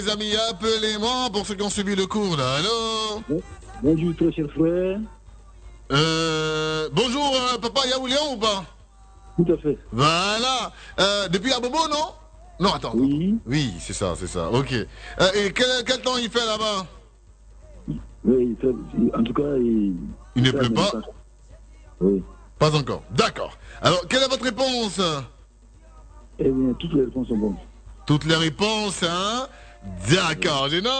Les amis, appelez-moi pour ceux qui ont suivi le cours là. Allô? Bonjour très cher frère. Bonjour papa Yaoulian ou pas? Tout à fait. Voilà. Depuis Abobo, non? Non, attends. Oui. Oui, c'est ça, ok. Et quel temps il fait là-bas? Oui, en tout cas, il ne pleut pas? Oui. Pas encore. D'accord. Alors, quelle est votre réponse? Eh bien, toutes les réponses sont bonnes. Toutes les réponses, hein? D'accord,